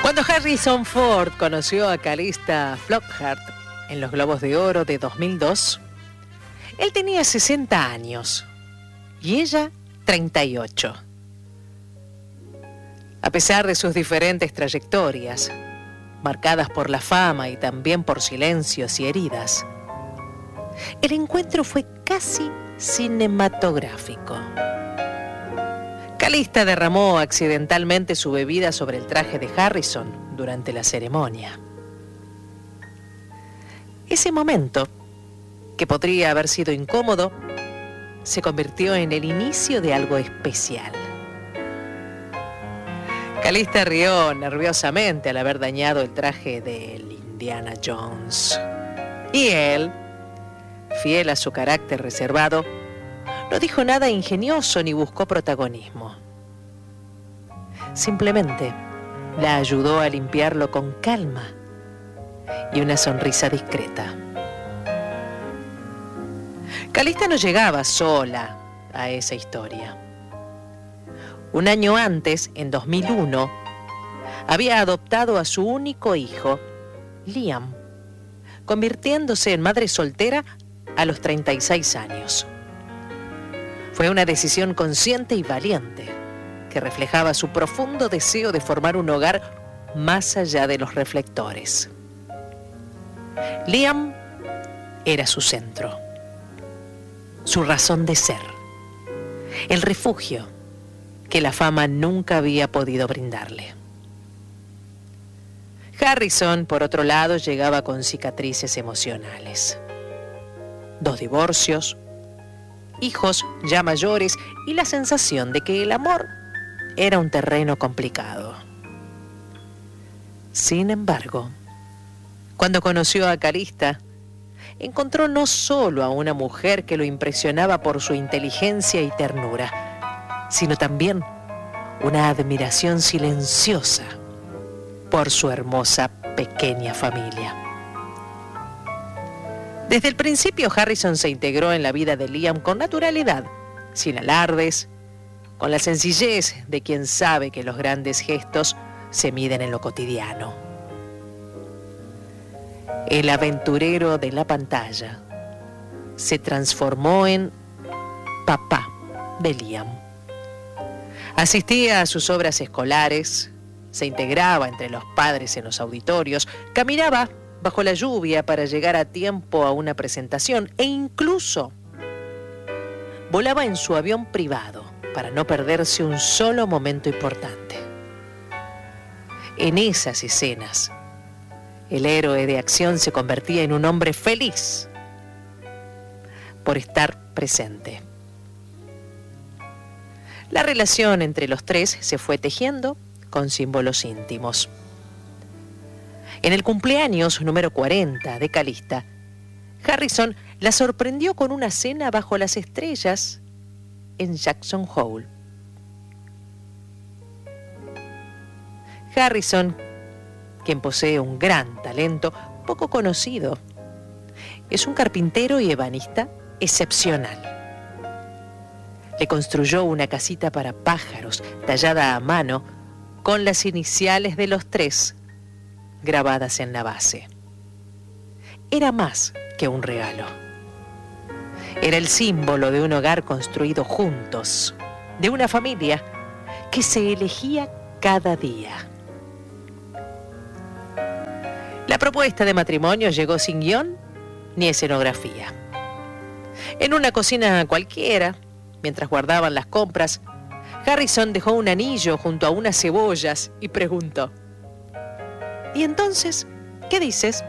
Cuando Harrison Ford conoció a Calista Flockhart en los Globos de Oro de 2002, él tenía 60 años y ella 38. A pesar de sus diferentes trayectorias, marcadas por la fama y también por silencios y heridas, el encuentro fue casi cinematográfico. Calista derramó accidentalmente su bebida sobre el traje de Harrison durante la ceremonia. Ese momento, que podría haber sido incómodo, se convirtió en el inicio de algo especial. Calista rió nerviosamente al haber dañado el traje del Indiana Jones. Y él, fiel a su carácter reservado, no dijo nada ingenioso ni buscó protagonismo. Simplemente la ayudó a limpiarlo con calma y una sonrisa discreta. Calista no llegaba sola a esa historia. Un año antes, en 2001, había adoptado a su único hijo, Liam, convirtiéndose en madre soltera a los 36 años. Fue una decisión consciente y valiente, que reflejaba su profundo deseo de formar un hogar más allá de los reflectores. Liam era su centro, su razón de ser, el refugio que la fama nunca había podido brindarle. Harrison, por otro lado, llegaba con cicatrices emocionales. 2 divorcios, hijos ya mayores y la sensación de que el amor era un terreno complicado. Sin embargo, cuando conoció a Calista, encontró no solo a una mujer que lo impresionaba por su inteligencia y ternura, sino también una admiración silenciosa por su hermosa pequeña familia. Desde el principio, Harrison se integró en la vida de Liam con naturalidad, sin alardes, con la sencillez de quien sabe que los grandes gestos se miden en lo cotidiano. El aventurero de la pantalla se transformó en papá de Liam. Asistía a sus obras escolares, se integraba entre los padres en los auditorios, caminaba bajo la lluvia para llegar a tiempo a una presentación e incluso volaba en su avión privado para no perderse un solo momento importante. En esas escenas, el héroe de acción se convertía en un hombre feliz por estar presente. La relación entre los tres se fue tejiendo con símbolos íntimos. En el cumpleaños número 40 de Calista, Harrison la sorprendió con una cena bajo las estrellas en Jackson Hole. Harrison, quien posee un gran talento poco conocido, es un carpintero y ebanista excepcional. Le construyó una casita para pájaros tallada a mano con las iniciales de los 3 grabadas en la base. Era más que un regalo. Era el símbolo de un hogar construido juntos, de una familia que se elegía cada día. La propuesta de matrimonio llegó sin guión ni escenografía. En una cocina cualquiera, mientras guardaban las compras, Harrison dejó un anillo junto a unas cebollas y preguntó: ¿y entonces qué dices?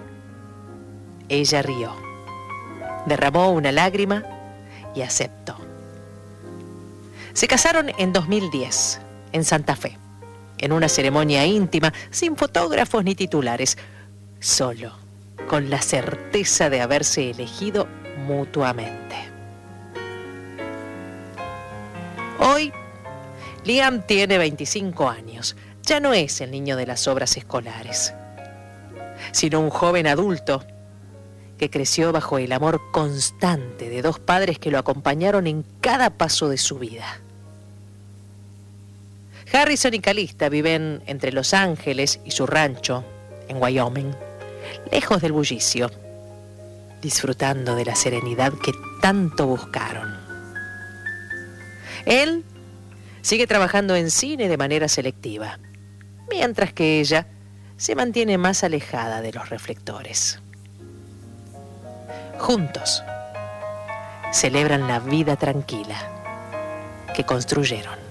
Ella rió, derramó una lágrima y aceptó. Se casaron en 2010, en Santa Fe, en una ceremonia íntima, sin fotógrafos ni titulares, solo con la certeza de haberse elegido mutuamente. Hoy, Liam tiene 25 años. Ya no es el niño de las obras escolares, sino un joven adulto que creció bajo el amor constante de 2 padres que lo acompañaron en cada paso de su vida. Harrison y Calista viven entre Los Ángeles y su rancho, en Wyoming, lejos del bullicio, disfrutando de la serenidad que tanto buscaron. Él sigue trabajando en cine de manera selectiva, mientras que ella se mantiene más alejada de los reflectores. Juntos celebran la vida tranquila que construyeron.